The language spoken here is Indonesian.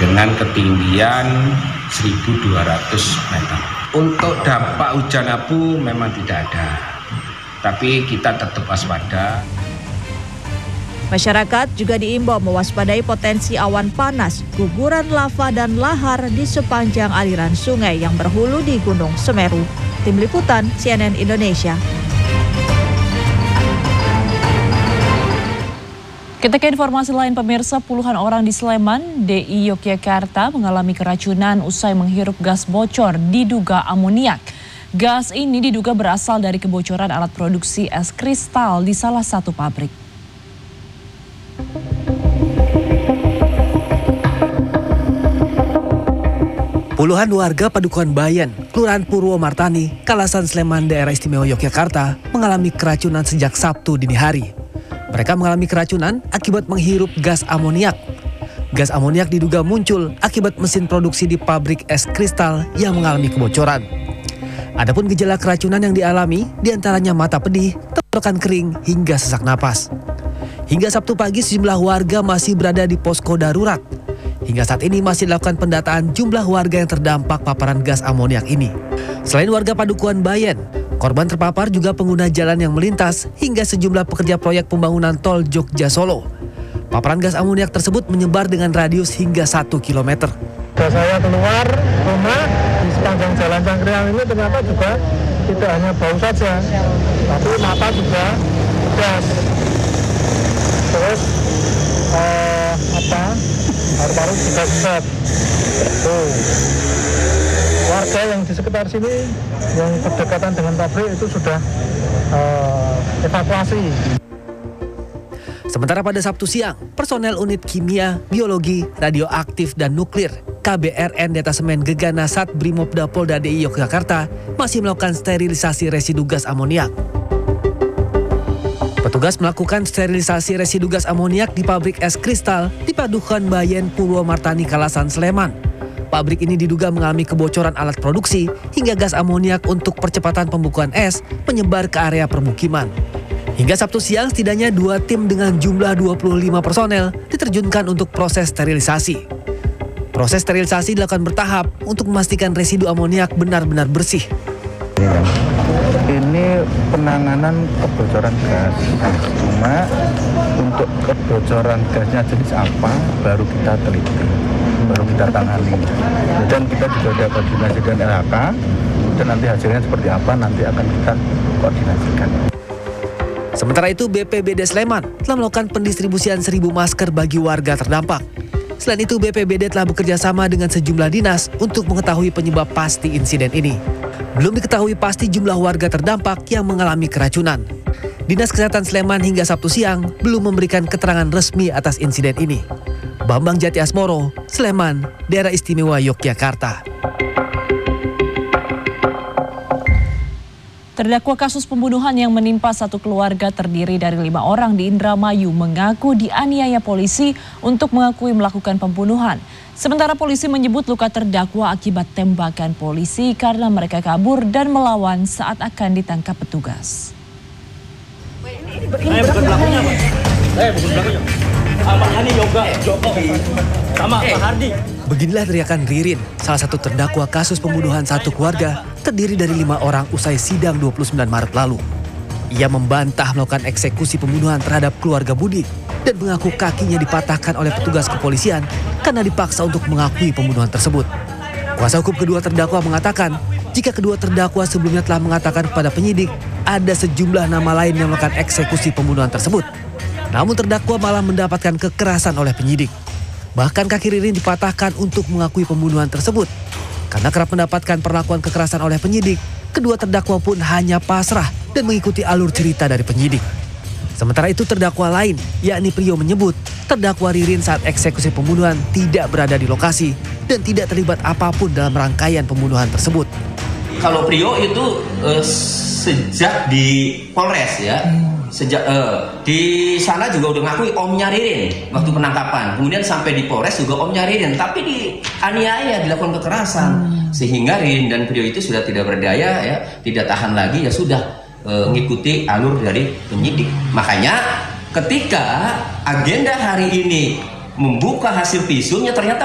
dengan ketinggian 1.200 meter. Untuk dampak hujan abu memang tidak ada, tapi kita tetap waspada. Masyarakat juga diimbau mewaspadai potensi awan panas, guguran lava dan lahar di sepanjang aliran sungai yang berhulu di Gunung Semeru. Tim Liputan CNN Indonesia. Kita ke informasi lain, pemirsa. Puluhan orang di Sleman, DI Yogyakarta mengalami keracunan usai menghirup gas bocor diduga amoniak. Gas ini diduga berasal dari kebocoran alat produksi es kristal di salah satu pabrik. Puluhan warga Padukuhan Bayan, Kelurahan Purwomartani, Kalasan Sleman, Daerah Istimewa Yogyakarta mengalami keracunan sejak Sabtu dini hari. Mereka mengalami keracunan akibat menghirup gas amoniak. Gas amoniak diduga muncul akibat mesin produksi di pabrik es kristal yang mengalami kebocoran. Adapun gejala keracunan yang dialami diantaranya mata pedih, tenggorokan kering hingga sesak napas. Hingga Sabtu pagi sejumlah warga masih berada di posko darurat. Hingga saat ini masih dilakukan pendataan jumlah warga yang terdampak paparan gas amoniak ini. Selain warga Padukuhan Bayan, korban terpapar juga pengguna jalan yang melintas hingga sejumlah pekerja proyek pembangunan tol Jogja Solo. Paparan gas amoniak tersebut menyebar dengan radius hingga 1 km. Saya keluar rumah di sepanjang jalan Cangkriang ini ternyata juga tidak hanya bau saja, tapi mata juga pedas. Terus paru-paru juga sesak. Warga yang di sekitar sini yang berdekatan dengan pabrik itu sudah evakuasi. Sementara pada Sabtu siang, personel unit kimia, biologi, radioaktif dan nuklir KBRN Detasemen Gegana Sat Brimopda Polda DI Yogyakarta masih melakukan sterilisasi residu gas amoniak. Petugas melakukan sterilisasi residu gas amoniak di pabrik es kristal di Padukuhan Bayan Purwomartani, Kalasan, Sleman. Pabrik ini diduga mengalami kebocoran alat produksi hingga gas amoniak untuk percepatan pembukuan es menyebar ke area permukiman. Hingga Sabtu siang setidaknya 2 tim dengan jumlah 25 personel diterjunkan untuk proses sterilisasi. Proses sterilisasi dilakukan bertahap untuk memastikan residu amoniak benar-benar bersih. Ini penanganan kebocoran gas. Cuma untuk kebocoran gasnya jenis apa baru kita teliti, baru kita tangani. Dan kita juga ada koordinasi dengan LHK, dan nanti hasilnya seperti apa nanti akan kita koordinasikan. Sementara itu BPBD Sleman telah melakukan pendistribusian 1.000 masker bagi warga terdampak. Selain itu BPBD telah bekerja sama dengan sejumlah dinas untuk mengetahui penyebab pasti insiden ini. Belum diketahui pasti jumlah warga terdampak yang mengalami keracunan. Dinas Kesehatan Sleman hingga Sabtu siang belum memberikan keterangan resmi atas insiden ini. Bambang Jati Asmoro, Sleman, Daerah Istimewa Yogyakarta. Terdakwa kasus pembunuhan yang menimpa satu keluarga terdiri dari 5 orang di Indramayu mengaku dianiaya polisi untuk mengakui melakukan pembunuhan. Sementara polisi menyebut luka terdakwa akibat tembakan polisi karena mereka kabur dan melawan saat akan ditangkap petugas. Saya bukan pelakunya, Pak. Saya bukan pelakunya. Abang Yani Yoga, Jokowi, sama Pak Hardi. Beginilah teriakan Ririn, salah satu terdakwa kasus pembunuhan satu keluarga terdiri dari 5 orang usai sidang 29 Maret lalu. Ia membantah melakukan eksekusi pembunuhan terhadap keluarga Budi dan mengaku kakinya dipatahkan oleh petugas kepolisian karena dipaksa untuk mengakui pembunuhan tersebut. Kuasa hukum kedua terdakwa mengatakan jika kedua terdakwa sebelumnya telah mengatakan kepada penyidik ada sejumlah nama lain yang melakukan eksekusi pembunuhan tersebut. Namun terdakwa malah mendapatkan kekerasan oleh penyidik. Bahkan kaki Ririn dipatahkan untuk mengakui pembunuhan tersebut. Karena kerap mendapatkan perlakuan kekerasan oleh penyidik, kedua terdakwa pun hanya pasrah dan mengikuti alur cerita dari penyidik. Sementara itu terdakwa lain, yakni Prio menyebut terdakwa Ririn saat eksekusi pembunuhan tidak berada di lokasi dan tidak terlibat apapun dalam rangkaian pembunuhan tersebut. Kalau Prio itu sejak di Polres ya, sejak di sana juga udah ngakui omnya Ririn waktu penangkapan. Kemudian sampai di Polres juga omnya Ririn, tapi dianiaya, dilakukan kekerasan sehingga Ririn dan Prio itu sudah tidak berdaya ya, tidak tahan lagi ya sudah ngikuti alur dari penyidik. Makanya ketika agenda hari ini membuka hasil visumnya ternyata